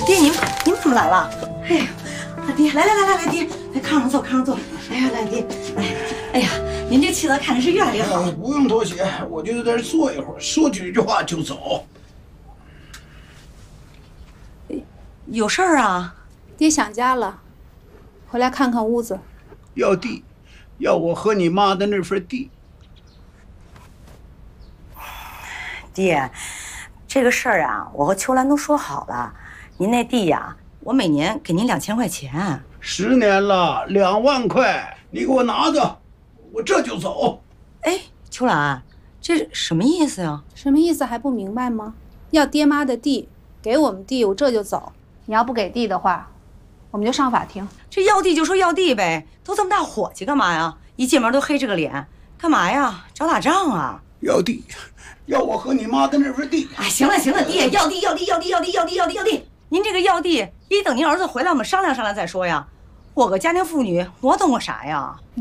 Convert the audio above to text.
爹，您怎么来了？哎呀，爹，来，爹，来炕上坐，炕上坐。哎呀，来爹，来，哎呀，您这气色看着是越来越好。 不用多谢，我就在这坐一会儿，说几句话就走。 有事儿啊？ 爹想家了，回来看看屋子。 要地，要我和你妈的那份地。 爹，这个事儿啊，我和秋兰都说好了。您那地呀，我每年给您2000块钱。 10年了，2万块，你给我拿着，我这就走。 哎，秋兰，这什么意思呀？ 什么意思还不明白吗？要爹妈的地，给我们地，我这就走。你要不给地的话，我们就上法庭。 这要地就说要地呗，都这么大伙计干嘛呀？一进门都黑着个脸，干嘛呀？找打仗啊？ 要地，要我和你妈的那份地。 哎，行了，爹，要地。您这个要地，也得等您儿子回来，我们商量商量再说呀。我个家庭妇女，我懂我啥呀？